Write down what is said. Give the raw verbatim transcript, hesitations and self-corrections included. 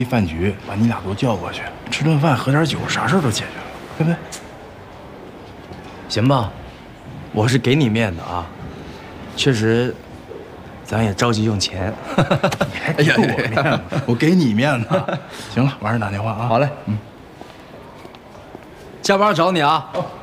一饭局把你俩都叫过去，吃顿饭，喝点酒，啥事儿都解决了，对不对？ 行吧，我是给你面子啊，确实，咱也着急用钱。 你还给我面子，我给你面子。行了，晚上打电话啊。 好嘞， 嗯， 下班找你啊。 哦。